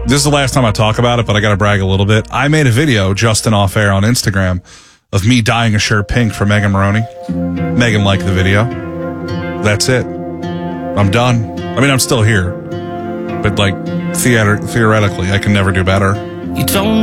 This is the last time I talk about it, but I got to brag a little bit. I made a video, Justin Off Air, on Instagram of me dyeing a shirt pink for Megan Maroney. Megan liked the video. That's it. I'm done. I mean, I'm still here. But, like, theoretically, I can never do better. You don't